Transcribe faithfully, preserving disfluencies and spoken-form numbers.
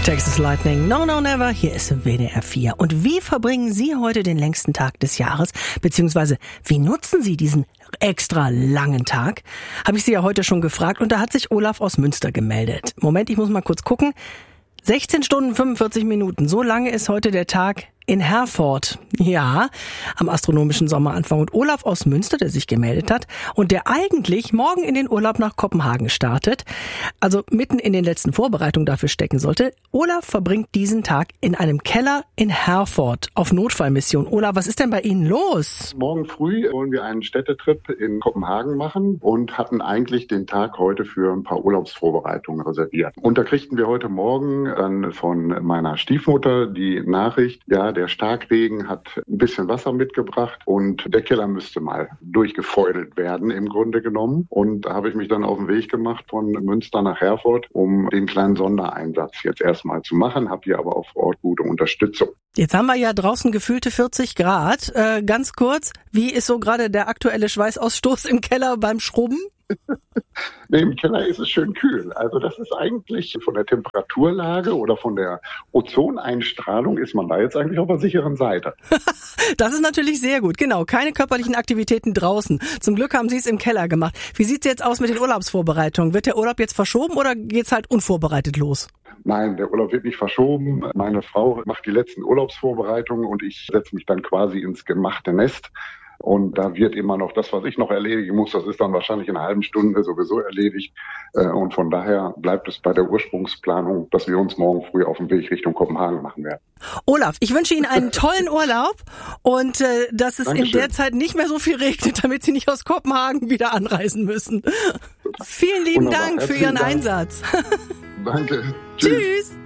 Texas Lightning, No No Never, hier ist W D R vier. Und wie verbringen Sie heute den längsten Tag des Jahres? Beziehungsweise, wie nutzen Sie diesen extra langen Tag? Habe ich Sie ja heute schon gefragt und da hat sich Olaf aus Münster gemeldet. Moment, ich muss mal kurz gucken. sechzehn Stunden fünfundvierzig Minuten, so lange ist heute der Tag in Herford. Ja, am astronomischen Sommeranfang. Und Olaf aus Münster, der sich gemeldet hat und der eigentlich morgen in den Urlaub nach Kopenhagen startet, also mitten in den letzten Vorbereitungen dafür stecken sollte. Olaf verbringt diesen Tag in einem Keller in Herford auf Notfallmission. Olaf, was ist denn bei Ihnen los? Morgen früh wollen wir einen Städtetrip in Kopenhagen machen und hatten eigentlich den Tag heute für ein paar Urlaubsvorbereitungen reserviert. Und da kriegten wir heute Morgen dann von meiner Stiefmutter die Nachricht, ja, der Starkregen hat ein bisschen Wasser mitgebracht und der Keller müsste mal durchgefeudelt werden im Grunde genommen. Und da habe ich mich dann auf den Weg gemacht von Münster nach Herford, um den kleinen Sondereinsatz jetzt erstmal zu machen, habe hier aber auch vor Ort gute Unterstützung. Jetzt haben wir ja draußen gefühlte vierzig Grad. Äh, ganz kurz, wie ist so gerade der aktuelle Schweißausstoß im Keller beim Schrubben? Nee, im Keller ist es schön kühl. Also das ist eigentlich von der Temperaturlage oder von der Ozoneinstrahlung ist man da jetzt eigentlich auf der sicheren Seite. Das ist natürlich sehr gut. Genau, keine körperlichen Aktivitäten draußen. Zum Glück haben Sie es im Keller gemacht. Wie sieht's jetzt aus mit den Urlaubsvorbereitungen? Wird der Urlaub jetzt verschoben oder geht's halt unvorbereitet los? Nein, der Urlaub wird nicht verschoben. Meine Frau macht die letzten Urlaubsvorbereitungen und ich setze mich dann quasi ins gemachte Nest. Und da wird immer noch das, was ich noch erledigen muss, das ist dann wahrscheinlich in einer halben Stunde sowieso erledigt. Und von daher bleibt es bei der Ursprungsplanung, dass wir uns morgen früh auf den Weg Richtung Kopenhagen machen werden. Olaf, ich wünsche Ihnen einen tollen Urlaub und äh, dass es Dankeschön. in der Zeit nicht mehr so viel regnet, damit Sie nicht aus Kopenhagen wieder anreisen müssen. Vielen lieben Wunderbar. Dank für Herzlichen Ihren Dank. Einsatz. Danke. Tschüss.